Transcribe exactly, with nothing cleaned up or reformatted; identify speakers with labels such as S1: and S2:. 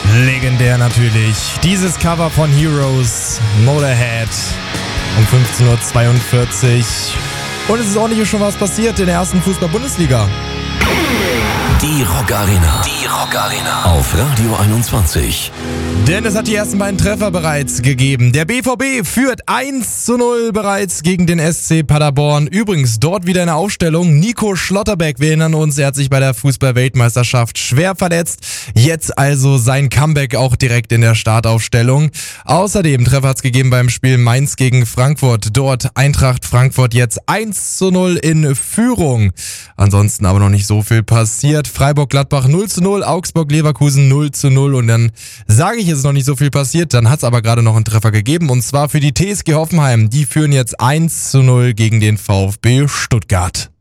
S1: Legendär natürlich. Dieses Cover von Heroes, Motorhead, um fünfzehn Uhr zweiundvierzig. Und es ist auch nicht schon was passiert in der ersten Fußball-Bundesliga.
S2: Die Rock Arena. Die Rock Arena. Auf Radio einundzwanzig.
S1: Denn es hat die ersten beiden Treffer bereits gegeben. Der B V B führt eins zu null bereits gegen den S C Paderborn. Übrigens dort wieder eine Aufstellung. Nico Schlotterbeck, wir erinnern uns, er hat sich bei der Fußball-Weltmeisterschaft schwer verletzt. Jetzt also sein Comeback auch direkt in der Startaufstellung. Außerdem Treffer hat es gegeben beim Spiel Mainz gegen Frankfurt. Dort Eintracht Frankfurt jetzt eins zu null in Führung. Ansonsten aber noch nicht so viel passiert. Freiburg-Gladbach null zu null, Augsburg-Leverkusen null zu null. Und dann sage ich, es ist noch nicht so viel passiert. Dann hat es aber gerade noch einen Treffer gegeben. Und zwar für die T S G Hoffenheim. Die führen jetzt eins zu null gegen den VfB Stuttgart.